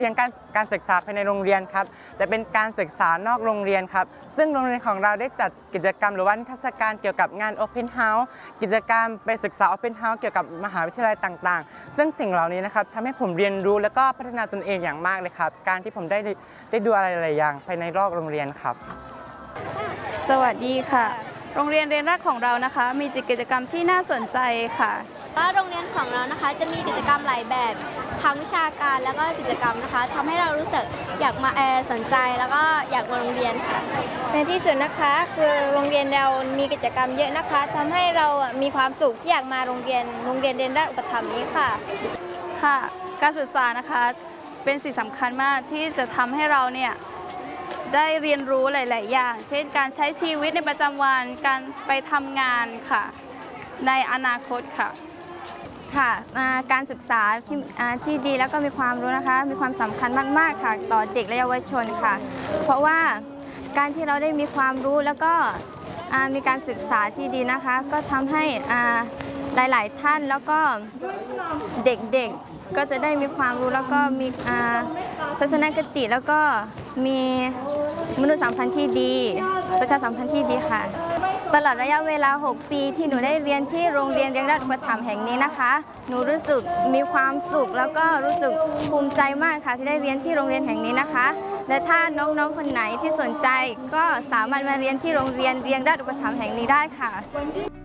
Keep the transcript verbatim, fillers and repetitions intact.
อย่างการการศึกษาภายในโรงเรียนครับแต่เป็นการศึกษานอกโรงเรียนครับซึ่งโรงเรียนของเราได้จัดกิจกรรมหรือว่านิทรรศการเกี่ยวกับงาน Open House กิจกรรมไปศึกษา Open House เกี่ยวกับมหาวิทยาลัยต่างๆซึ่งสิ่งเหล่านี้นะครับทำให้ผมเรียนรู้และก็พัฒนาตนเองอย่างมากเลยครับการที่ผมได้ได้ดูอะไรหลายอย่างภายในรอบโรงเรียนครับสวัสดีค่ะโรงเรียนเรียนรักของเรานะคะมีกิจกรรมที่น่าสนใจค่ะว่าโรงเรียนของเรานะคะจะมีกิจกรรมหลายแบบทั้งวิชาการแล้วก็กิจกรรมนะคะทำให้เรารู้สึกอยากมาแอร์สนใจแล้วก็อยากมาโรงเรียนค่ะในที่สุดนะคะคือโรงเรียนเรามีกิจกรรมเยอะนะคะทำให้เรามีความสุขที่อยากมาโรงเรียนโรงเรียนเรียนรักอุปถัมภ์นี้ค่ะค่ะการศึกษานะคะเป็นสิ่งสำคัญมากที่จะทำให้เราเนี่ยได้เรียนรู้หลาย ๆ อย่าง เช่นการใช้ชีวิตในประจำวันการไปทำงานค่ะในอนาคตค่ะค่ะการศึกษาที่ที่ดีแล้วก็มีความรู้นะคะมีความสำคัญมากๆค่ะต่อเด็กและเยาวชนค่ะเพราะว่าการที่เราได้มีความรู้แล้วก็มีการศึกษาที่ดีนะคะก็ทำให้หลาย ๆ ท่านแล้วก็เด็ก ๆ ก็จะได้มีความรู้แล้วก็มีทัศนคติแล้วก็มีมนุษยสัมพันธ์ที่ดีประชาสัมพันธ์ที่ดีค่ะตลอดระยะเวลาหกปีที่หนูได้เรียนที่โรงเรียนเรียนรัฐอุปถัมภ์แห่งนี้นะคะหนูรู้สึกมีความสุขแล้วก็รู้สึกภูมิใจมากค่ะที่ได้เรียนที่โรงเรียนแห่งนี้นะคะและถ้าน้องๆคนไหนที่สนใจก็สามารถมาเรียนที่โรงเรียนเรียนรัฐอุปถัมภ์แห่งนี้ได้ค่ะ